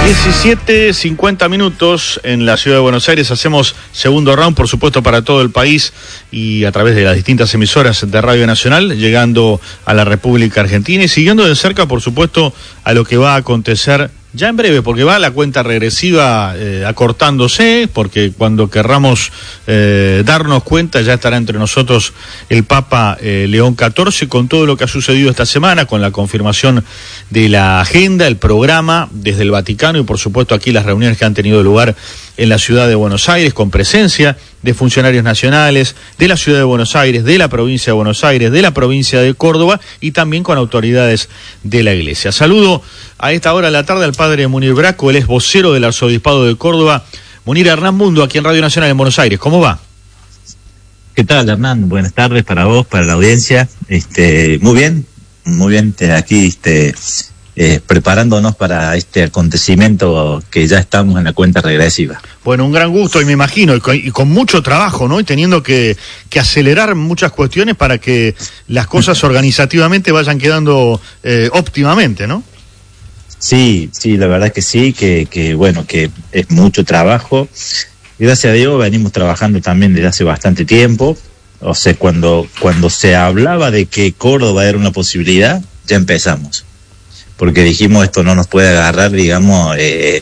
17:50 en la ciudad de Buenos Aires. Hacemos segundo round, por supuesto, para todo el país y a través de las distintas emisoras de Radio Nacional, llegando a la República Argentina y siguiendo de cerca, por supuesto, a lo que va a acontecer ya en breve, porque va la cuenta regresiva acortándose, porque cuando querramos darnos cuenta ya estará entre nosotros el Papa León XIV, con todo lo que ha sucedido esta semana, con la confirmación de la agenda, el programa desde el Vaticano y por supuesto aquí las reuniones que han tenido lugar en la ciudad de Buenos Aires, con presencia de funcionarios nacionales, de la ciudad de Buenos Aires, de la provincia de Buenos Aires, de la provincia de Córdoba y también con autoridades de la Iglesia. Saludo a esta hora de la tarde al padre Munir Braco, él es vocero del Arzobispado de Córdoba. Munir, Hernán Mundo, aquí en Radio Nacional en Buenos Aires, ¿cómo va? ¿Qué tal, Hernán? Buenas tardes para vos, para la audiencia. Muy bien, aquí preparándonos para este acontecimiento que ya estamos en la cuenta regresiva. Bueno, un gran gusto y me imagino, y con mucho trabajo, ¿no? Y teniendo que acelerar muchas cuestiones para que las cosas organizativamente vayan quedando óptimamente, ¿no? Sí, la verdad que sí, que bueno, que es mucho trabajo. Gracias a Dios venimos trabajando también desde hace bastante tiempo. O sea, cuando se hablaba de que Córdoba era una posibilidad, ya empezamos. Porque dijimos, esto no nos puede agarrar, digamos,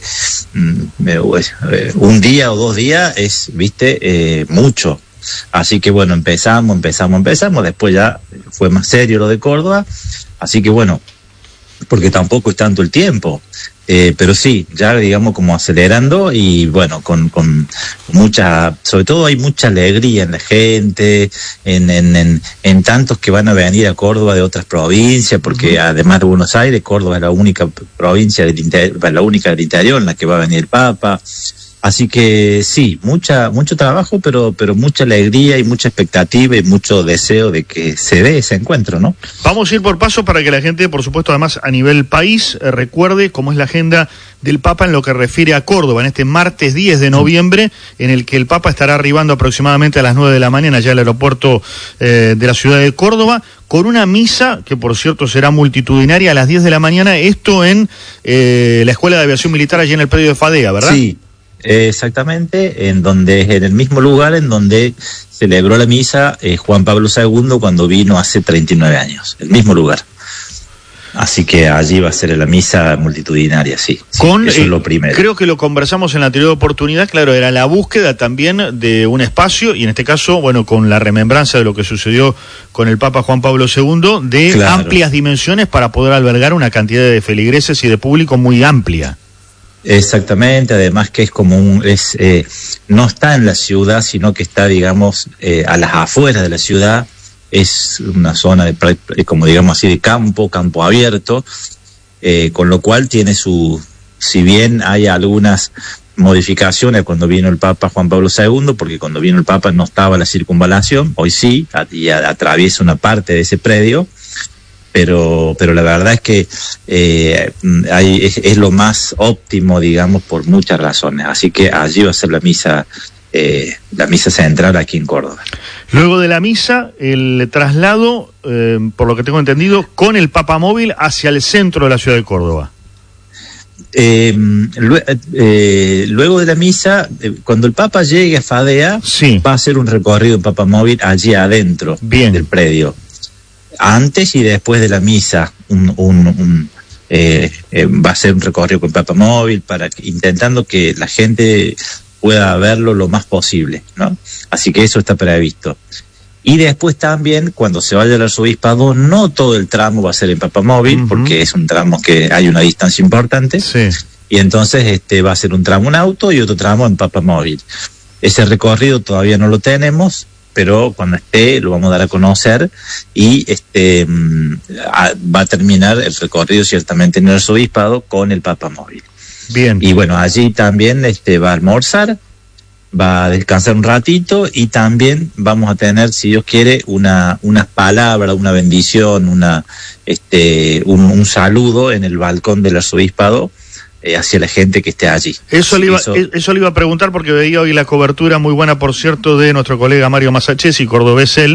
un día o 2 días es, mucho. Así que bueno, empezamos, después ya fue más serio lo de Córdoba, así que bueno, porque tampoco es tanto el tiempo, pero sí, ya digamos como acelerando y bueno, con mucha, sobre todo hay mucha alegría en la gente, en tantos que van a venir a Córdoba de otras provincias, porque además de Buenos Aires, Córdoba es la única provincia del interior, la única del interior en la que va a venir el Papa. Así que sí, mucho trabajo, pero mucha alegría y mucha expectativa y mucho deseo de que se dé ese encuentro, ¿no? Vamos a ir por paso para que la gente, por supuesto, además a nivel país, recuerde cómo es la agenda del Papa en lo que refiere a Córdoba, en este martes 10 de noviembre, en el que el Papa estará arribando aproximadamente a las 9 de la mañana ya al aeropuerto de la ciudad de Córdoba, con una misa que, por cierto, será multitudinaria a las 10 de la mañana, esto en la Escuela de Aviación Militar allí en el predio de Fadea, ¿verdad? Sí. Exactamente, en el mismo lugar en donde celebró la misa Juan Pablo II cuando vino hace 39 años, el mismo lugar. Así que allí va a ser la misa multitudinaria, sí. Eso es lo primero. Creo que lo conversamos en la anterior oportunidad, claro, era la búsqueda también de un espacio, y en este caso, bueno, con la remembranza de lo que sucedió con el Papa Juan Pablo II, de amplias dimensiones para poder albergar una cantidad de feligreses y de público muy amplia. Exactamente, además que es como no está en la ciudad, sino que está, digamos, a las afueras de la ciudad. Es una zona como digamos así de campo abierto, con lo cual tiene si bien hay algunas modificaciones cuando vino el Papa Juan Pablo II, porque cuando vino el Papa no estaba la circunvalación, hoy sí, y atraviesa una parte de ese predio. Pero la verdad es que es lo más óptimo, digamos, por muchas razones. Así que allí va a ser la misa central aquí en Córdoba. Luego de la misa, el traslado, por lo que tengo entendido, con el Papamóvil hacia el centro de la ciudad de Córdoba. Luego de la misa, cuando el Papa llegue a Fadea, sí, va a hacer un recorrido en Papamóvil allí adentro del predio. Antes y después de la misa, va a ser un recorrido con Papamóvil intentando que la gente pueda verlo lo más posible, ¿no? Así que eso está previsto. Y después también, cuando se vaya al arzobispado, no todo el tramo va a ser en Papamóvil, porque es un tramo que hay una distancia importante, sí. Y entonces va a ser un tramo en auto y otro tramo en Papamóvil. Ese recorrido todavía no lo tenemos, pero cuando esté lo vamos a dar a conocer y va a terminar el recorrido ciertamente en el arzobispado con el Papamóvil. Bien. Y bueno, allí también va a almorzar, va a descansar un ratito y también vamos a tener, si Dios quiere, unas palabras, una bendición, un saludo en el balcón del arzobispado hacia la gente que esté allí. Eso le iba a preguntar porque veía hoy la cobertura muy buena, por cierto, de nuestro colega Mario Masachesi, cordobés él,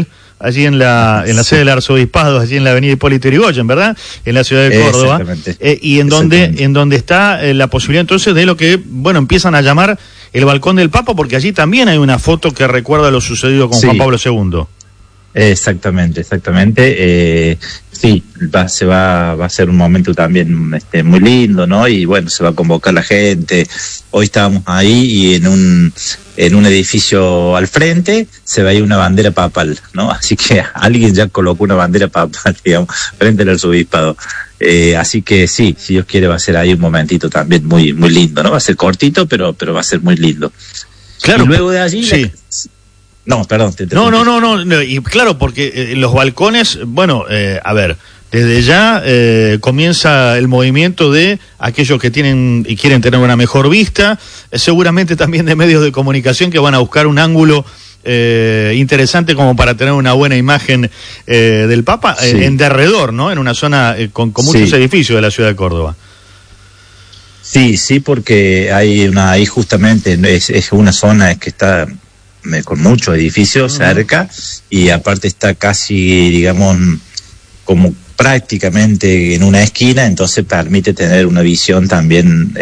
allí en la sede del arzobispado, allí en la avenida Hipólito Yrigoyen, ¿verdad? En la ciudad de Córdoba. Y en donde está la posibilidad entonces de lo que, bueno, empiezan a llamar el balcón del Papa, porque allí también hay una foto que recuerda lo sucedido con Juan Pablo II. Exactamente. Sí, va a ser un momento también muy lindo, ¿no? Y bueno, se va a convocar la gente. Hoy estábamos ahí y en un edificio al frente se veía una bandera papal, ¿no? Así que alguien ya colocó una bandera papal, digamos, frente al arzobispado. Así que sí, si Dios quiere va a ser ahí un momentito también muy lindo, ¿no? Va a ser cortito, pero va a ser muy lindo. Claro. Y luego de allí... Sí. No, perdón. No, y claro, porque los balcones, bueno, a ver, desde ya comienza el movimiento de aquellos que tienen y quieren tener una mejor vista, seguramente también de medios de comunicación que van a buscar un ángulo interesante como para tener una buena imagen del Papa en derredor, ¿no? En una zona con muchos edificios de la ciudad de Córdoba. Sí, porque ahí justamente es una zona que está con muchos edificios cerca, y aparte está casi, digamos, como prácticamente en una esquina, entonces permite tener una visión también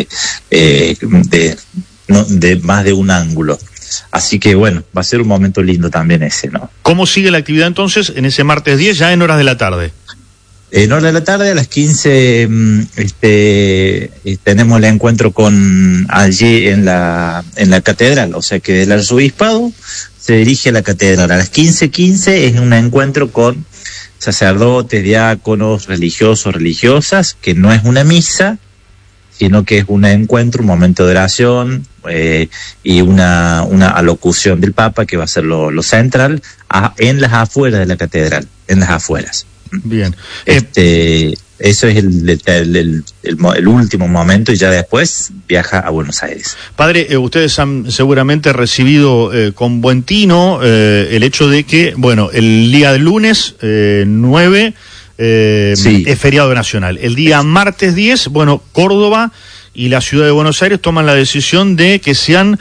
de más de un ángulo. Así que bueno, va a ser un momento lindo también ese, ¿no? ¿Cómo sigue la actividad entonces en ese martes 10, ya en horas de la tarde? En horas de la tarde, a las 15, tenemos el encuentro allí en la catedral, o sea que del arzobispado se dirige a la catedral. A las 15:15 es un encuentro con sacerdotes, diáconos, religiosos, religiosas, que no es una misa, sino que es un encuentro, un momento de oración y una alocución del Papa, que va a ser lo central, en las afueras de la catedral, en las afueras. Bien. Eso es el último momento, y ya después viaja a Buenos Aires. Padre, ustedes han seguramente recibido con buen tino el hecho de que, bueno, el día del lunes 9 es feriado nacional. El día martes 10, bueno, Córdoba y la ciudad de Buenos Aires toman la decisión de que sean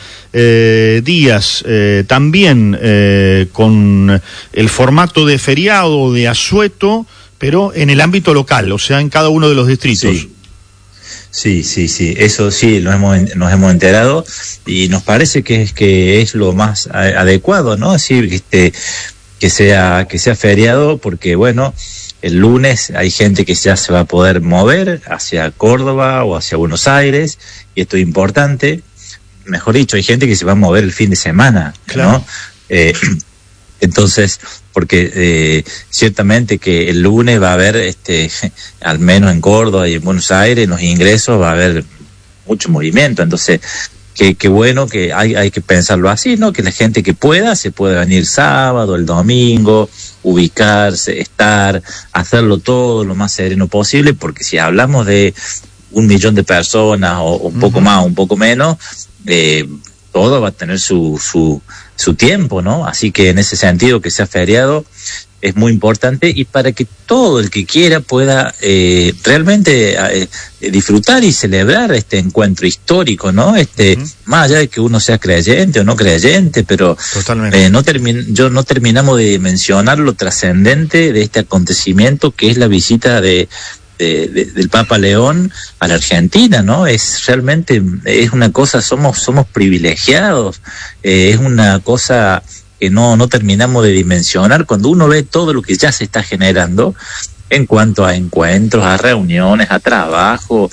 días también con el formato de feriado, de asueto, pero en el ámbito local, o sea, en cada uno de los distritos. Sí, eso sí, nos hemos enterado, y nos parece que es lo más adecuado, ¿no? Así que sea feriado, porque bueno, el lunes hay gente que ya se va a poder mover hacia Córdoba o hacia Buenos Aires, y esto es importante. Mejor dicho, hay gente que se va a mover el fin de semana, claro, ¿no? Entonces, porque ciertamente que el lunes va a haber, al menos en Córdoba y en Buenos Aires, en los ingresos va a haber mucho movimiento. Entonces, qué bueno que hay que pensarlo así, ¿no? Que la gente que pueda, se puede venir sábado, el domingo, ubicarse, hacerlo todo lo más sereno posible, porque si hablamos de 1 millón de personas o un poco más o un poco menos, todo va a tener su tiempo, ¿no? Así que en ese sentido, que sea feriado es muy importante, y para que todo el que quiera pueda realmente disfrutar y celebrar este encuentro histórico, ¿no? Más allá de que uno sea creyente o no creyente, pero no terminamos de mencionar lo trascendente de este acontecimiento, que es la visita del Papa León a la Argentina, ¿no? Realmente es una cosa, somos privilegiados, es una cosa que no terminamos de dimensionar cuando uno ve todo lo que ya se está generando en cuanto a encuentros, a reuniones, a trabajo,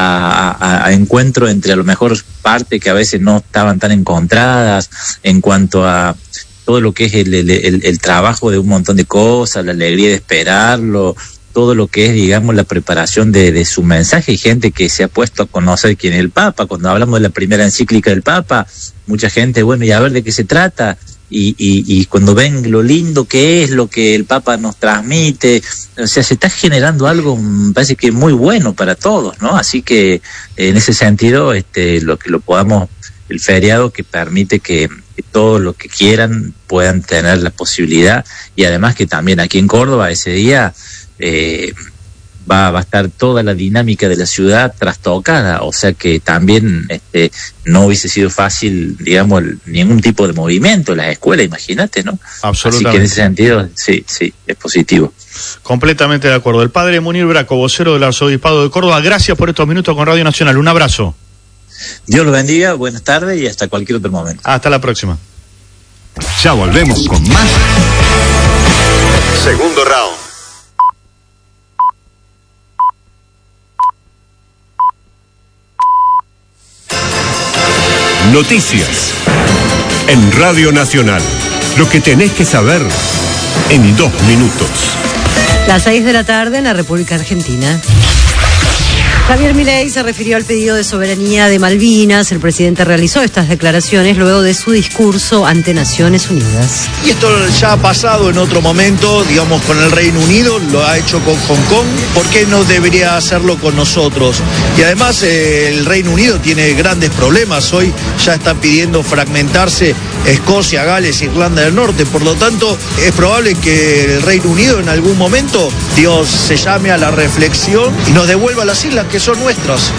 a encuentros entre a lo mejor partes que a veces no estaban tan encontradas, en cuanto a todo lo que es el trabajo de un montón de cosas, la alegría de esperarlo, todo lo que es, digamos, la preparación de su mensaje. Hay gente que se ha puesto a conocer quién es el Papa. Cuando hablamos de la primera encíclica del Papa, mucha gente, bueno, y a ver de qué se trata, y cuando ven lo lindo que es lo que el Papa nos transmite, o sea, se está generando algo, me parece que muy bueno para todos, ¿no? Así que en ese sentido, lo podamos, el feriado que permite que todos los que quieran puedan tener la posibilidad, y además que también aquí en Córdoba ese día va a estar toda la dinámica de la ciudad trastocada, o sea que también no hubiese sido fácil, digamos, ningún tipo de movimiento en las escuelas, imagínate, ¿no? Absolutamente. Así que en ese sentido, sí, es positivo. Completamente de acuerdo. El padre Munir Braco, vocero del Arzobispado de Córdoba, gracias por estos minutos con Radio Nacional. Un abrazo. Dios los bendiga, buenas tardes y hasta cualquier otro momento. Hasta la próxima. Ya volvemos con más. Segundo round. Noticias en Radio Nacional. Lo que tenés que saber en 2 minutos. Las 6 de la tarde en la República Argentina. Javier Milei se refirió al pedido de soberanía de Malvinas. El presidente realizó estas declaraciones luego de su discurso ante Naciones Unidas. Y esto ya ha pasado en otro momento, digamos, con el Reino Unido, lo ha hecho con Hong Kong. ¿Por qué no debería hacerlo con nosotros? Y además el Reino Unido tiene grandes problemas. Hoy ya están pidiendo fragmentarse Escocia, Gales, Irlanda del Norte. Por lo tanto, es probable que el Reino Unido en algún momento, Dios, se llame a la reflexión y nos devuelva las islas que son nuestras.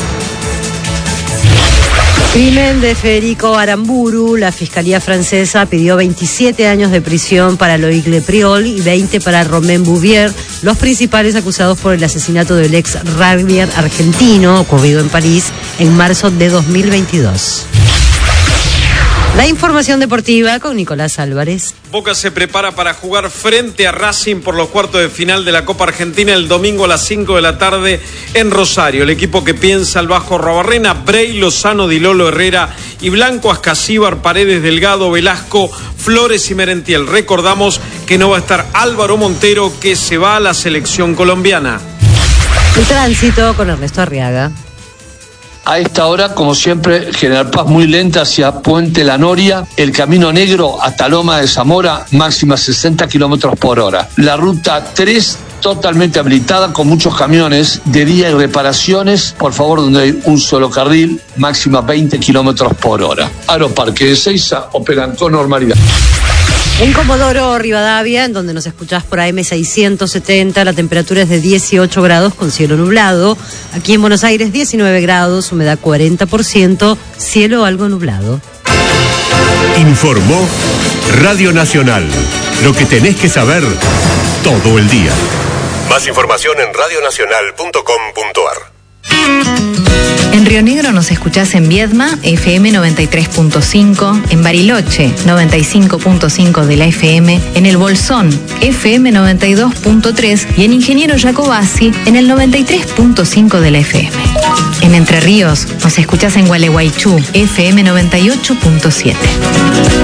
Crimen de Federico Aramburu. La Fiscalía francesa pidió 27 años de prisión para Loïc Lepriol y 20 para Romain Bouvier, los principales acusados por el asesinato del ex rugby argentino ocurrido en París en marzo de 2022. La información deportiva con Nicolás Álvarez. Boca se prepara para jugar frente a Racing por los cuartos de final de la Copa Argentina el domingo a las 5 de la tarde en Rosario. El equipo que piensa el Vasco Arrobarrena, Brey, Lozano, Di Lolo, Herrera y Blanco, Ascasíbar, Paredes, Delgado, Velasco, Flores y Merentiel. Recordamos que no va a estar Álvaro Montero, que se va a la selección colombiana. El tránsito con Ernesto Arriaga. A esta hora, como siempre, General Paz muy lenta hacia Puente La Noria, el Camino Negro hasta Loma de Zamora, máxima 60 kilómetros por hora. La ruta 3 totalmente habilitada con muchos camiones de día y reparaciones, por favor, donde hay un solo carril, máxima 20 kilómetros por hora. Aeroparque de Ezeiza operan con normalidad. En Comodoro Rivadavia, en donde nos escuchás por AM 670, la temperatura es de 18 grados con cielo nublado. Aquí en Buenos Aires 19 grados, humedad 40%, cielo algo nublado. Informó Radio Nacional. Lo que tenés que saber todo el día. Más información en radionacional.com.ar. En Río Negro nos escuchás en Viedma, FM 93.5, en Bariloche, 95.5 de la FM, en El Bolsón, FM 92.3 y en Ingeniero Jacobasi, en el 93.5 de la FM. En Entre Ríos nos escuchás en Gualeguaychú, FM 98.7.